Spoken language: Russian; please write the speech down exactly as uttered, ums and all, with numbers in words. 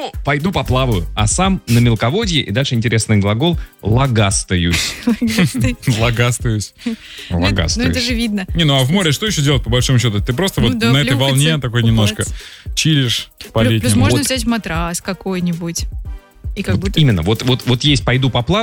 Ну, пойду поплаваю. А сам на мелководье, и дальше интересный глагол, лагастаюсь. Лагастаюсь. Ну, это же видно. Не, ну а в море что еще делать, по большому счету? Ты просто вот на этой волне такой немножко чилишь по-летнему. Плюс можно взять матрас какой-нибудь. И как будто... Именно. Вот есть «пойду поплаваю».